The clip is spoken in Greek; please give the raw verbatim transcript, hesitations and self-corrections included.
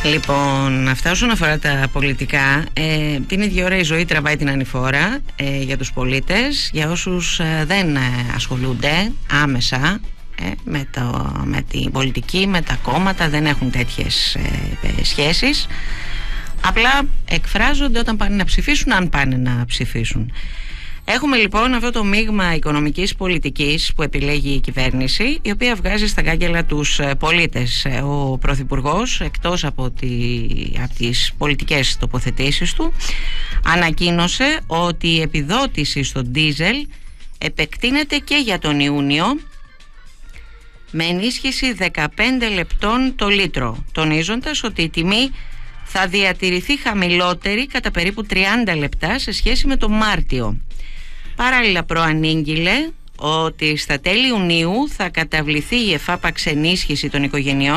Λοιπόν, αυτά όσον αφορά τα πολιτικά. ε, Την ίδια ώρα η ζωή τραβάει την ανηφόρα ε, για τους πολίτες, για όσους ε, δεν ε, ασχολούνται άμεσα ε, με, το, με την πολιτική, με τα κόμματα, δεν έχουν τέτοιες ε, σχέσεις. Απλά εκφράζονται όταν πάνε να ψηφίσουν, αν πάνε να ψηφίσουν. Έχουμε λοιπόν αυτό το μείγμα οικονομικής πολιτικής που επιλέγει η κυβέρνηση, η οποία βγάζει στα κάγκελα τους πολίτες. Ο Πρωθυπουργός, εκτός από, τη, από τις πολιτικές τοποθετήσεις του, ανακοίνωσε ότι η επιδότηση στο ντίζελ επεκτείνεται και για τον Ιούνιο, με ενίσχυση δεκαπέντε λεπτών το λίτρο, τονίζοντας ότι η τιμή θα διατηρηθεί χαμηλότερη κατά περίπου τριάντα λεπτά σε σχέση με το Μάρτιο. Παράλληλα προανήγγειλε ότι στα τέλη Ιουνίου θα καταβληθεί η εφάπαξ ενίσχυση των οικογενειών